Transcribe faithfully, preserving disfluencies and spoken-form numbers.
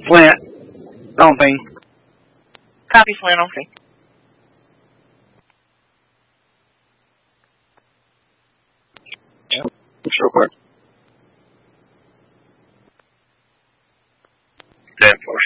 Flint, on thing. Copy Flint on thing. Yeah, just real quick. ten four.